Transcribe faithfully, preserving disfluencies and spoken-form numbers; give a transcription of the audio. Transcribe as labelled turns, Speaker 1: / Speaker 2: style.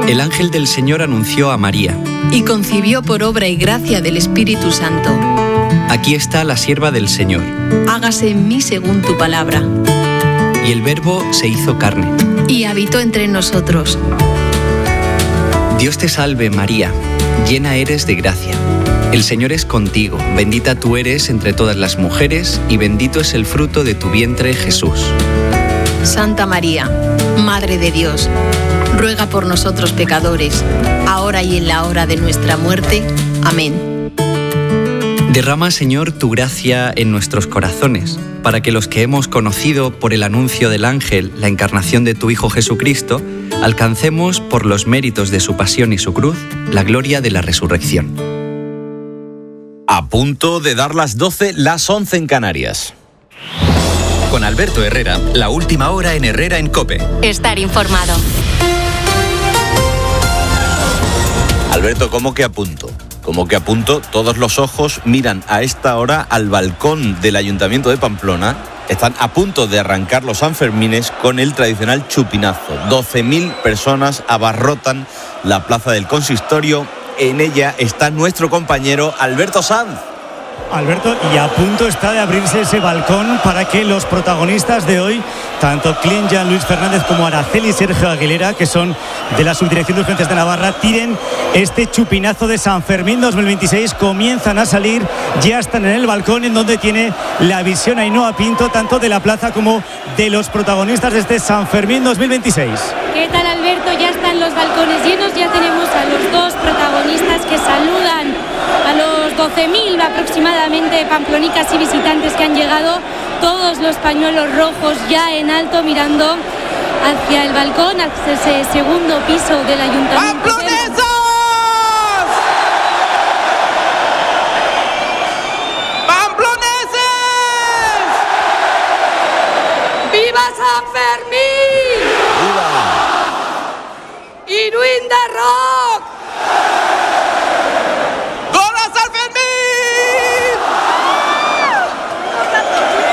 Speaker 1: El ángel del Señor anunció a María.
Speaker 2: Y concibió por obra y gracia del Espíritu Santo.
Speaker 1: Aquí está la sierva del Señor.
Speaker 2: Hágase en mí según tu palabra.
Speaker 1: Y el Verbo se hizo carne.
Speaker 2: Y habitó entre nosotros.
Speaker 1: Dios te salve, María, llena eres de gracia. El Señor es contigo, bendita tú eres entre todas las mujeres, y bendito es el fruto de tu vientre, Jesús.
Speaker 2: Santa María, Madre de Dios, ruega por nosotros pecadores, ahora y en la hora de nuestra muerte. Amén.
Speaker 1: Derrama, Señor, tu gracia en nuestros corazones, para que los que hemos conocido por el anuncio del ángel la encarnación de tu Hijo Jesucristo, alcancemos, por los méritos de su pasión y su cruz, la gloria de la resurrección.
Speaker 3: A punto de dar las doce, las once en Canarias.
Speaker 4: Con Alberto Herrera, la última hora en Herrera en COPE.
Speaker 5: Estar informado.
Speaker 3: Alberto, ¿cómo que a punto? Como que a punto, todos los ojos miran a esta hora al balcón del Ayuntamiento de Pamplona. Están a punto de arrancar los Sanfermines con el tradicional chupinazo. doce mil personas abarrotan la plaza del consistorio. En ella está nuestro compañero Alberto Sanz.
Speaker 6: Alberto, y a punto está de abrirse ese balcón para que los protagonistas de hoy, tanto Clint Jan Luis Fernández como Araceli Sergio Aguilera, que son de la Subdirección de Urgencias de Navarra, tiren este chupinazo de San Fermín dos mil veintiséis. Comienzan a salir, ya están en el balcón en donde tiene la visión Ainhoa Pinto, tanto de la plaza como de los protagonistas de este San Fermín dos mil veintiséis.
Speaker 7: ¿Qué tal, Alberto? Ya están los balcones llenos, ya tenemos a los dos protagonistas que saludan a los doce mil aproximadamente pamplonicas y visitantes que han llegado, todos los pañuelos rojos ya en alto mirando hacia el balcón, hacia ese segundo piso del Ayuntamiento.
Speaker 8: ¡Pamplonesos! ¡Pamploneses! ¡Viva San Fermín!
Speaker 3: ¡Viva!
Speaker 8: ¡Iruinda Rock!